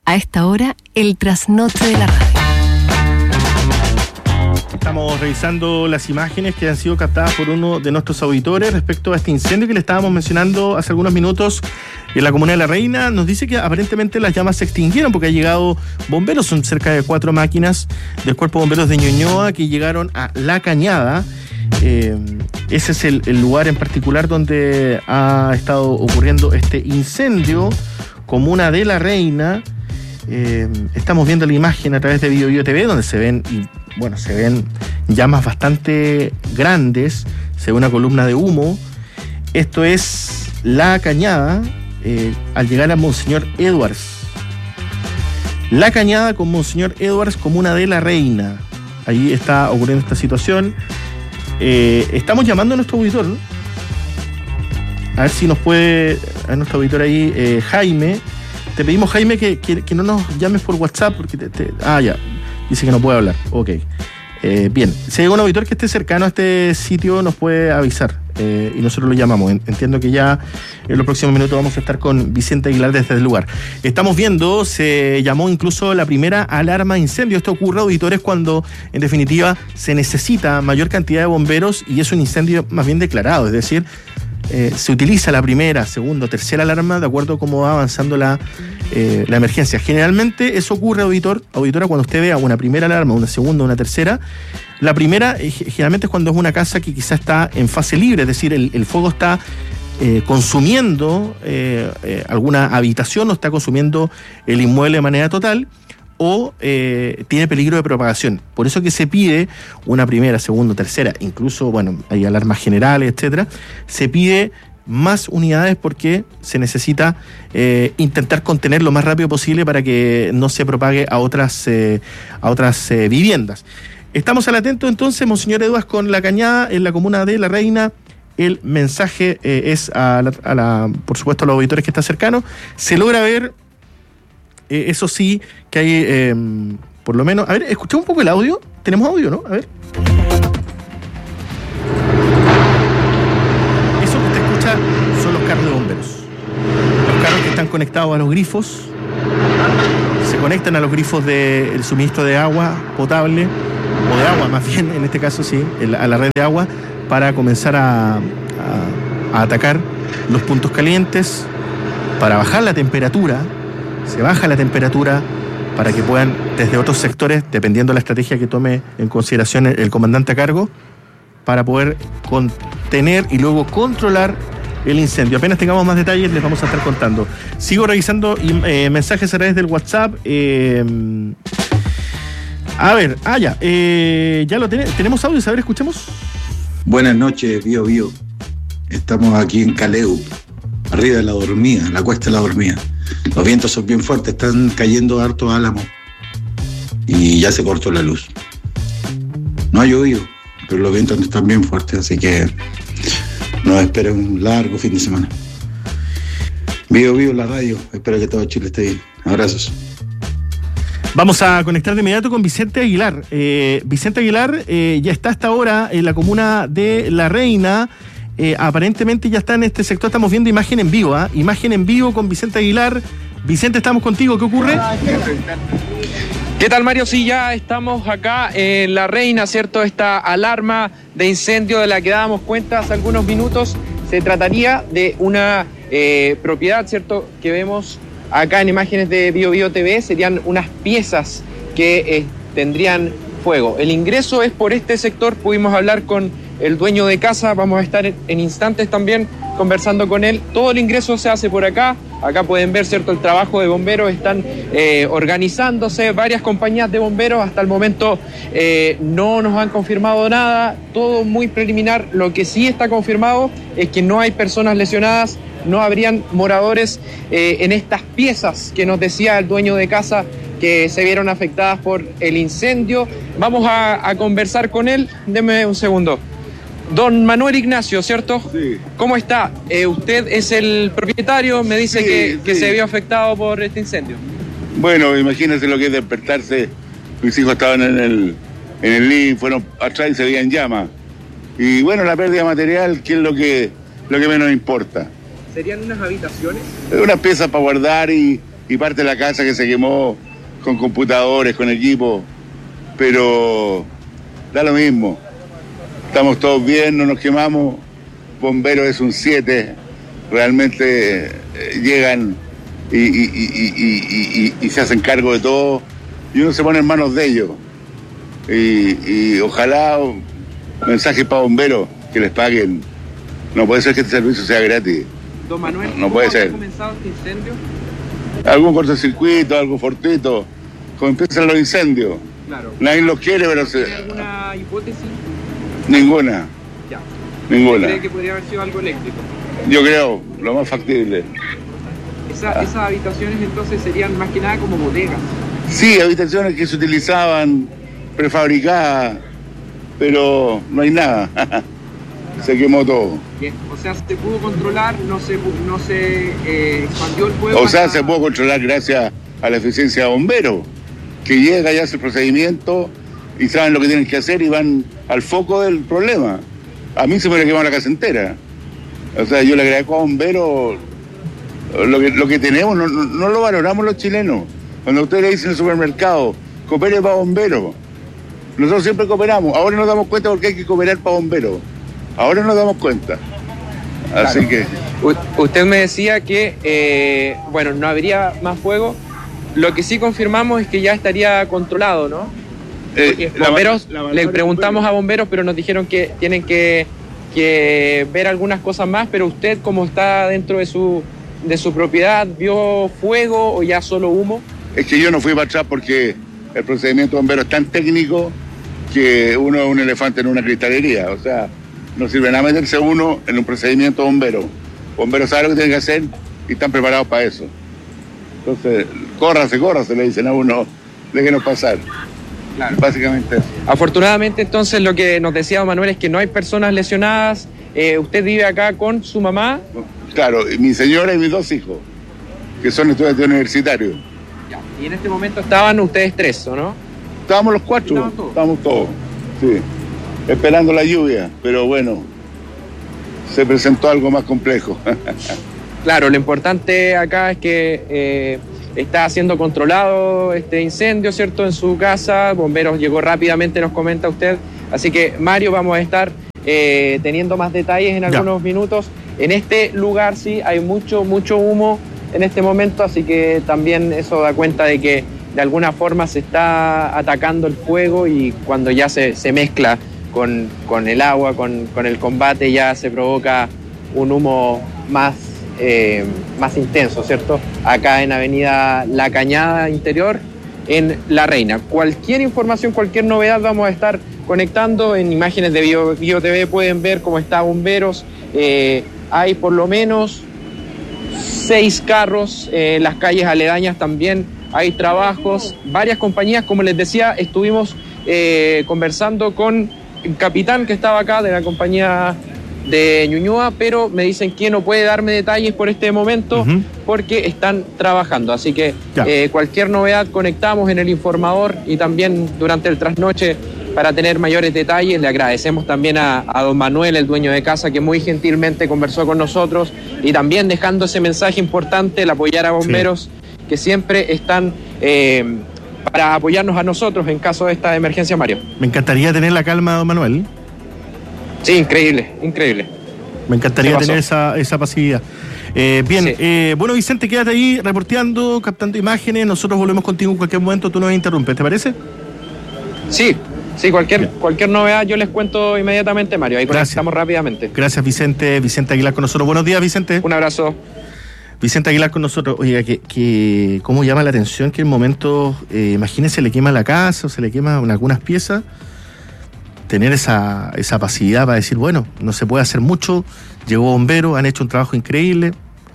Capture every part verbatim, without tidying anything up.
A esta hora, el trasnoche de la radio. Estamos revisando las imágenes que han sido captadas por uno de nuestros auditores respecto a este incendio que le estábamos mencionando hace algunos minutos en la comuna de La Reina. Nos dice que aparentemente las llamas se extinguieron porque ha llegado bomberos, son cerca de cuatro máquinas del Cuerpo de Bomberos de Ñuñoa que llegaron a La Cañada. Eh, ese es el, el lugar en particular donde ha estado ocurriendo este incendio, comuna de La Reina. Eh, estamos viendo la imagen a través de Bio Bio T V, donde se ven, y, bueno, se ven llamas bastante grandes, se ve una columna de humo. Esto es La Cañada, eh, al llegar a Monseñor Edwards. La Cañada con Monseñor Edwards, comuna de La Reina. Ahí está ocurriendo esta situación. Eh, estamos llamando a nuestro auditor, ¿no? A ver si nos puede, a nuestro auditor ahí, eh, Jaime. Te pedimos, Jaime, que, que, que no nos llames por WhatsApp, porque te, te, ah, ya, dice que no puede hablar. Ok. Eh, bien, si hay un auditor que esté cercano a este sitio, nos puede avisar eh, y nosotros lo llamamos. Entiendo que ya en los próximos minutos vamos a estar con Vicente Aguilar desde el lugar. Estamos viendo, se llamó incluso la primera alarma de incendio. Esto ocurre, auditores, cuando en definitiva se necesita mayor cantidad de bomberos y es un incendio más bien declarado, es decir, Eh, se utiliza la primera, segunda o tercera alarma de acuerdo a cómo va avanzando la, eh, la emergencia. Generalmente eso ocurre, auditor, auditora, cuando usted vea una primera alarma, una segunda, una tercera. La primera eh, generalmente es cuando es una casa que quizá está en fase libre, es decir, el, el fuego está eh, consumiendo eh, eh, alguna habitación o está consumiendo el inmueble de manera total, o eh, tiene peligro de propagación. Por eso que se pide una primera, segunda, tercera, incluso, bueno, hay alarmas generales, etcétera. Se pide más unidades porque se necesita eh, intentar contener lo más rápido posible para que no se propague a otras, eh, a otras eh, viviendas. Estamos al atento entonces, Monseñor Edwards, con La Cañada, en la comuna de La Reina. El mensaje eh, es a la, a la, por supuesto, a los auditores que están cercanos. Se logra ver, Eh, eso sí, que hay, eh, por lo menos... A ver, escuchemos un poco el audio. Tenemos audio, ¿no? A ver. Eso que usted escucha son los carros de bomberos. Los carros que están conectados a los grifos. Se conectan a los grifos del suministro de agua potable, o de agua más bien, en este caso sí, a la red de agua, para comenzar a, a, a atacar los puntos calientes, para bajar la temperatura. Se baja la temperatura para que puedan, desde otros sectores, dependiendo de la estrategia que tome en consideración el, el comandante a cargo, para poder contener y luego controlar el incendio. Apenas tengamos más detalles, les vamos a estar contando. Sigo revisando eh, mensajes a través del WhatsApp. Eh, a ver, ah, ya, eh, ya lo tenemos. ¿Tenemos audio? A ver, escuchemos. Buenas noches, Bio Bio. Estamos aquí en Caleu, arriba de la dormida, en la cuesta de la dormida. Los vientos son bien fuertes, están cayendo hartos álamos y ya se cortó la luz. No ha llovido, pero los vientos están bien fuertes, así que nos espera un largo fin de semana. Bio Bio la radio, espero que todo Chile esté bien. Abrazos. Vamos a conectar de inmediato con Vicente Aguilar. Eh, Vicente Aguilar eh, ya está hasta ahora en la comuna de La Reina. Eh, aparentemente ya está en este sector, estamos viendo imagen en vivo, ¿eh? Imagen en vivo con Vicente Aguilar. Vicente, estamos contigo, ¿qué ocurre? ¿Qué tal, Mario? Sí, ya estamos acá en La Reina, ¿cierto? Esta alarma de incendio de la que dábamos cuenta hace algunos minutos, se trataría de una eh, propiedad, ¿cierto?, que vemos acá en imágenes de Bio Bio T V, serían unas piezas que eh, tendrían fuego. El ingreso es por este sector, pudimos hablar con el dueño de casa, vamos a estar en instantes también conversando con él. Todo el ingreso se hace por acá, acá pueden ver, ¿cierto?, el trabajo de bomberos, están eh, organizándose varias compañías de bomberos, hasta el momento eh, no nos han confirmado nada, todo muy preliminar. Lo que sí está confirmado es que no hay personas lesionadas, no habrían moradores eh, en estas piezas que nos decía el dueño de casa que se vieron afectadas por el incendio. Vamos a, a conversar con él, deme un segundo. Don Manuel Ignacio, ¿cierto? Sí. ¿Cómo está? Eh, usted es el propietario, me dice Sí, que, que sí. se vio afectado por este incendio. Bueno, imagínense lo que es despertarse. Mis hijos estaban en el, en el living, fueron atrás y se veían llamas. Y bueno, la pérdida material, que es lo que, lo que menos importa. ¿Serían unas habitaciones? Es una pieza para guardar y, y parte de la casa que se quemó con computadores, con equipo, pero da lo mismo. Estamos todos bien, no nos quemamos. Bomberos es un siete, realmente eh, llegan y, y, y, y, y, y se hacen cargo de todo y uno se pone en manos de ellos. Y, y ojalá un mensaje para bomberos que les paguen. No puede ser que este servicio sea gratis. Don Manuel, no puede ser. ¿cómo ha comenzado este incendio? Algún cortocircuito, algo fortuito, como empiezan los incendios. Claro. Nadie los quiere, pero se... ¿Tiene alguna hipótesis? Ninguna. Ya. Ninguna. ¿Cree que podría haber sido algo eléctrico? Yo creo, lo más factible. Esa, esas habitaciones entonces serían más que nada como bodegas. Sí, habitaciones que se utilizaban, prefabricadas, pero no hay nada. Se quemó todo. Bien. O sea, se pudo controlar, no se, no se eh, expandió el fuego. O sea, hasta... se pudo controlar gracias a la eficiencia de bomberos, que llega y hace el procedimiento y saben lo que tienen que hacer y van al foco del problema. A mí se me quemó la casa entera. O sea, yo le agradezco a bomberos lo que, lo que tenemos, no, no, no lo valoramos los chilenos. Cuando ustedes le dicen en el supermercado, coopere para bomberos, nosotros siempre cooperamos. Ahora nos damos cuenta porque hay que cooperar para bomberos. Ahora nos damos cuenta. Así claro. que... U- usted me decía que, eh, bueno, no habría más fuego. Lo que sí confirmamos es que ya estaría controlado, ¿no? Eh, bomberos, la, la le preguntamos bomberos. a bomberos, pero nos dijeron que tienen que, que ver algunas cosas más, pero usted, como está dentro de su, de su propiedad, ¿vio fuego o ya solo humo? Es que yo no fui para atrás porque el procedimiento de bomberos es tan técnico que uno es un elefante en una cristalería. O sea, no sirve nada meterse uno en un procedimiento de bomberos. Bomberos saben lo que tienen que hacer y están preparados para eso. Entonces, córrase, córrase, le dicen a uno, déjenos pasar. Claro. Básicamente eso. Afortunadamente, entonces, lo que nos decía Manuel es que no hay personas lesionadas. Eh, ¿Usted vive acá con su mamá? Claro, mi señora y mis dos hijos, que son estudiantes universitarios. Ya. Y en este momento estaban ustedes tres, ¿o no? Estábamos los cuatro, ¿Estaban todos? estábamos todos, sí, esperando la lluvia, pero bueno, se presentó algo más complejo. Claro, lo importante acá es que eh, está siendo controlado este incendio, ¿cierto?, en su casa. Bomberos llegó rápidamente, nos comenta usted. Así que, Mario, vamos a estar eh, teniendo más detalles en algunos ya. minutos. En este lugar sí hay mucho, mucho humo en este momento, así que también eso da cuenta de que de alguna forma se está atacando el fuego y cuando ya se, se mezcla con, con el agua, con, con el combate, ya se provoca un humo más Eh, más intenso, ¿cierto? Acá en Avenida La Cañada Interior, en La Reina. Cualquier información, cualquier novedad vamos a estar conectando. En imágenes de Bio, Bio T V pueden ver cómo está Bomberos. Eh, hay por lo menos seis carros, eh, en las calles aledañas también hay trabajos, varias compañías, como les decía, estuvimos eh, conversando con el capitán que estaba acá de la compañía de Ñuñoa, pero me dicen que no puede darme detalles por este momento uh-huh. porque están trabajando, así que eh, cualquier novedad conectamos en el informador y también durante el trasnoche para tener mayores detalles. Le agradecemos también a, a don Manuel, el dueño de casa, que muy gentilmente conversó con nosotros y también dejando ese mensaje importante, el apoyar a bomberos sí. que siempre están eh, para apoyarnos a nosotros en caso de esta emergencia, Mario. Me encantaría tener la calma, don Manuel. Sí, increíble, increíble. Me encantaría tener esa, esa pasividad. Eh, bien, sí. eh, bueno, Vicente, quédate ahí reporteando, captando imágenes. Nosotros volvemos contigo en cualquier momento. Tú nos interrumpes, ¿te parece? Sí, sí, cualquier, cualquier novedad yo les cuento inmediatamente, Mario. Ahí conectamos rápidamente. Gracias, Vicente. Vicente Aguilar con nosotros. Buenos días, Vicente. Un abrazo. Vicente Aguilar con nosotros. Oiga, que, que cómo llama la atención que en momentos, eh, imagínense, le quema la casa o se le queman algunas piezas. Tener esa, esa pasividad para decir, bueno, no se puede hacer mucho, llegó bomberos, han hecho un trabajo increíble.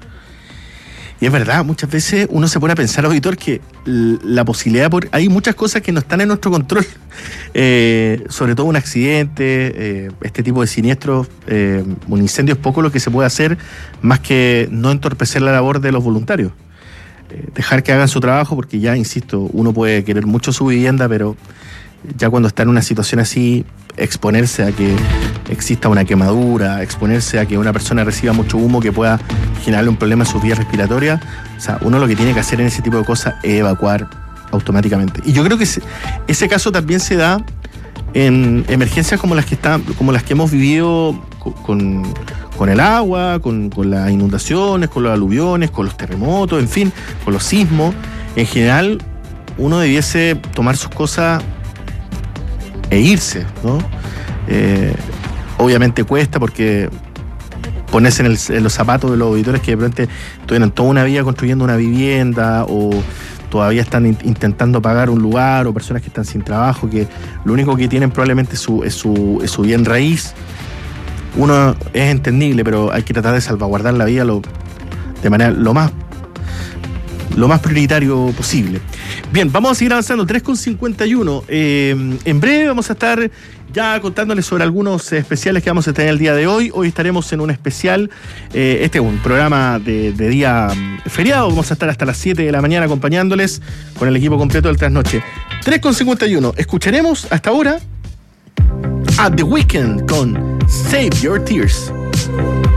Y es verdad, muchas veces uno se pone a pensar, auditor, que la posibilidad, por hay muchas cosas que no están en nuestro control, eh, sobre todo un accidente, eh, este tipo de siniestros, eh, un incendio es poco lo que se puede hacer, más que no entorpecer la labor de los voluntarios. Eh, dejar que hagan su trabajo, porque ya, insisto, uno puede querer mucho su vivienda, pero ya cuando está en una situación así, exponerse a que exista una quemadura, exponerse a que una persona reciba mucho humo que pueda generarle un problema en sus vías respiratorias. O sea, uno lo que tiene que hacer en ese tipo de cosas es evacuar automáticamente. Y yo creo que ese, ese caso también se da en emergencias como las que están, como las que hemos vivido con, con el agua, con, con las inundaciones, con los aluviones, con los terremotos, en fin, con los sismos. En general, uno debiese tomar sus cosas e irse, ¿no? Eh, obviamente cuesta porque ponerse en, el, en los zapatos de los auditores que de pronto tuvieron toda una vida construyendo una vivienda o todavía están in, intentando pagar un lugar, o personas que están sin trabajo, que lo único que tienen probablemente es su, es su, es su bien raíz. Uno es entendible, pero hay que tratar de salvaguardar la vida lo, de manera lo más lo más prioritario posible. Bien, vamos a seguir avanzando. tres con cincuenta y uno. Eh, en breve vamos a estar ya contándoles sobre algunos especiales que vamos a tener el día de hoy. Hoy estaremos en un especial, eh, este es un programa de, de día feriado. Vamos a estar hasta las siete de la mañana acompañándoles con el equipo completo del Trasnoche. tres con cincuenta y uno. Escucharemos hasta ahora a The Weeknd con Save Your Tears.